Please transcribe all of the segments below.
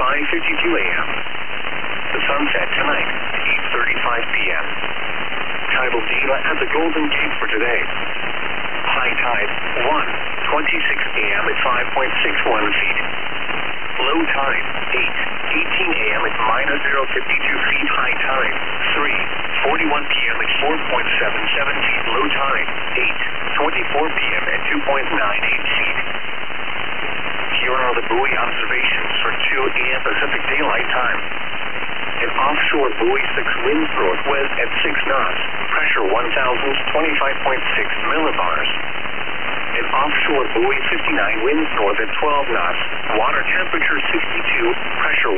5:52 a.m. The sunset tonight, 8:35 p.m. Tidal data at the Golden Gate for today. High tide, 1:26 a.m. at 5.61 feet. Low tide, 8:18 a.m. at -0.52 feet. High tide, 3:41 p.m. at 4.77 feet. Low tide, 8:24 p.m. at 2.98 feet. Here are the buoy observations for 2 a.m. Pacific Daylight Time. An offshore buoy 6 winds northwest at 6 knots, pressure 1,025.6 millibars. An offshore buoy 59 winds north at 12 knots, water temperature 62, pressure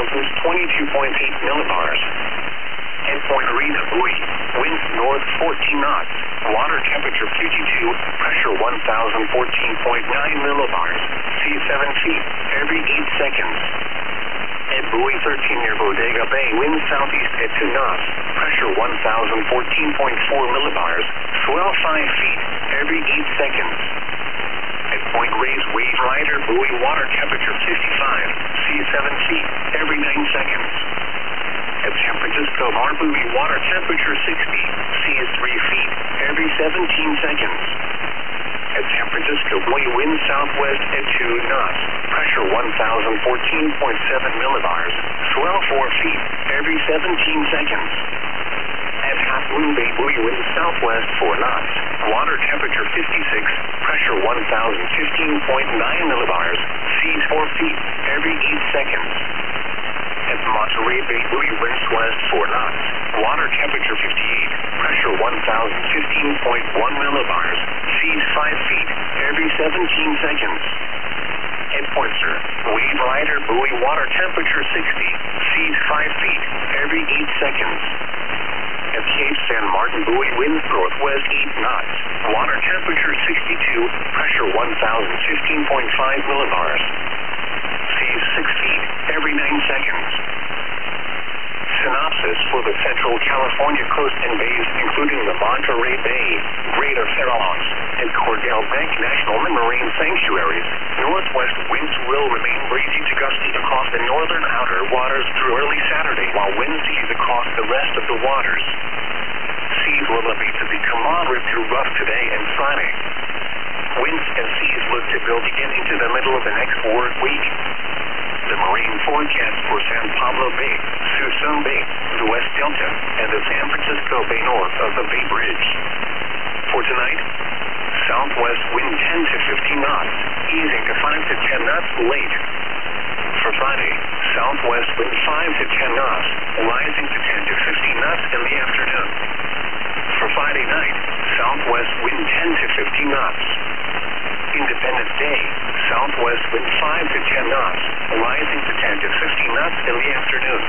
1,022.8 millibars. And Point Arena buoy, winds north 14 knots, water temperature 52, pressure 1,014.9 millibars, sea 7 feet, every 8 seconds. At buoy 13 near Bodega Bay, winds southeast at 2 knots, pressure 1,014.4 millibars, swell 5 feet, every 8 seconds. At Point Reyes Wave Rider buoy, water temperature 55, sea 7 feet, every 9 seconds. At San Francisco Bar buoy, water temperature 60, sea 3 feet, every 17 seconds. At San Francisco buoy, wind southwest at 2 knots, pressure 1,014.7 millibars, swell 4 feet, every 17 seconds. At Half Moon Bay buoy, wind southwest 4 knots, water temperature 56, pressure 1,015.9 millibars, seas 4 feet, every 8 seconds. At Monterey Bay buoy, winds west 4 knots, water temperature 58, pressure 1,015.1 millibars, seas 5 feet, every 17 seconds. At Pointer, Wave Rider buoy, water temperature 60, seas 5 feet, every 8 seconds. At Cape San Martin buoy, winds northwest 8 knots, water temperature 62, pressure 1,015.5 millibars. Seas 6 feet, every 9 seconds. Synopsis for the Central California coast and bays, including the Monterey Bay, Greater Farallones, and Cordell Bank National Marine Sanctuaries. Northwest winds will remain breezy to gusty across the northern outer waters through early Saturday, while winds ease across the rest of the waters. Seas will elevate to become moderate to rough today and Friday. Winds and seas look to build beginning to the middle of the next work week. The marine forecast for San Pablo Bay, Suisun Bay, the West Delta, and the San Francisco Bay north of the Bay Bridge. For tonight, southwest wind 10 to 15 knots, easing to 5 to 10 knots late. For Friday, southwest wind 5 to 10 knots, rising to 10 to 15 knots in the afternoon. For Friday night, southwest wind 10 to 15 knots. Independence Day, southwest wind 5 to 10 knots, rising to 10 to 15 knots in the afternoon.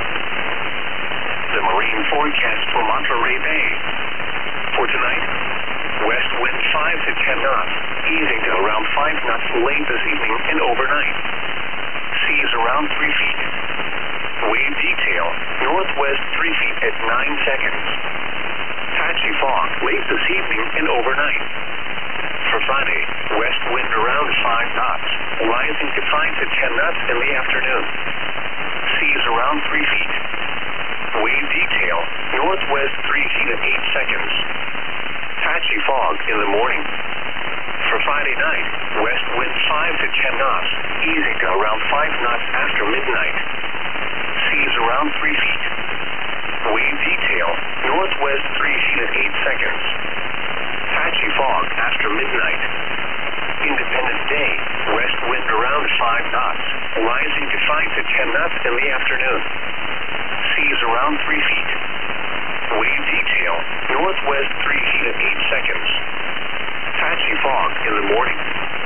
The marine forecast for Monterey Bay. For tonight, west wind 5 to 10 knots, easing to around 5 knots late this evening and overnight. Seas around 3 feet. Wave detail, northwest 3 feet at 9 seconds. Patchy fog late this evening and overnight. For Friday, west wind around 5 knots, rising to 5 to 10 knots in the afternoon. Seas around 3 feet. Wave detail, northwest 3 feet at 8 seconds. Patchy fog in the morning. For Friday night, west wind 5 to 10 knots, easing to around 5 knots after midnight. Seas around 3 feet. Wave detail, northwest 3 feet at 8 seconds. Patchy fog after midnight. Independence Day, west wind around 5 knots, rising to 5 to 10 knots in the afternoon. Seas around 3 feet. Wave detail, northwest 3 feet at 8 seconds. Patchy fog in the morning.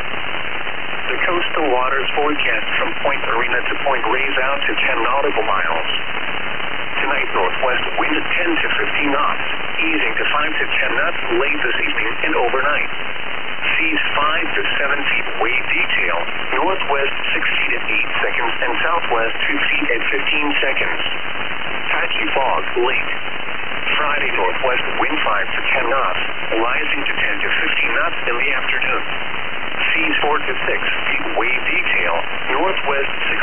The coastal waters forecast from Point Arena to Point Reyes out to 10 nautical miles. Tonight, northwest wind 10 to 15 knots, easing to 5 to 10 knots late this evening and overnight. Seas 5 to 7 feet, wave detail, northwest 6 feet at 8 seconds and southwest 2 feet at 15 seconds. Patchy fog late. Friday, northwest wind 5 to 10 knots, rising to 10 to 15 knots in the afternoon. Seas 4 to 6 feet, wave detail, northwest 6